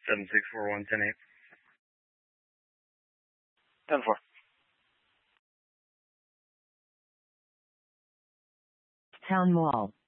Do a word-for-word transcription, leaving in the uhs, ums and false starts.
seven six four one ten eight. ten four. Town Mall.